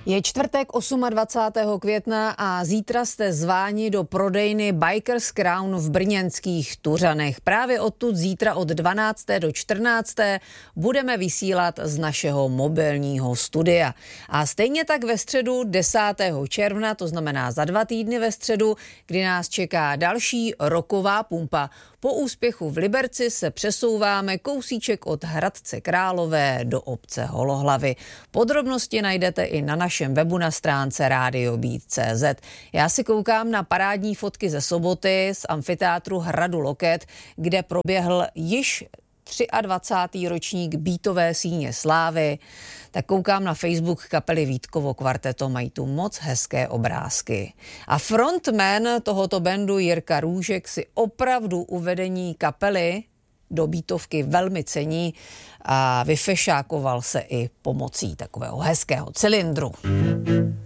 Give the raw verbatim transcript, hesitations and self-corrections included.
Je čtvrtek dvacátého osmého května a zítra jste zváni do prodejny Bikers Crown v brněnských Tuřanech. Právě odtud zítra od dvanácté do čtrnácté budeme vysílat z našeho mobilního studia. A stejně tak ve středu desátého června, to znamená za dva týdny ve středu, kdy nás čeká další roková pumpa. Po úspěchu v Liberci se přesouváme kousíček od Hradce Králové do obce Holohlavy. Podrobnosti najdete i na našem webu na stránce rádio beat tečka cé zet. Já si koukám na parádní fotky ze soboty z amfiteátru Hradu Loket, kde proběhl již dvacátý třetí ročník Beatové síně slávy. Tak koukám na Facebook kapely Vítkovo kvarteto, mají tu moc hezké obrázky. A frontman tohoto bandu Jirka Růžek si opravdu uvedení kapely do Beatovky velmi cení a vyfešákoval se i pomocí takového hezkého cylindru.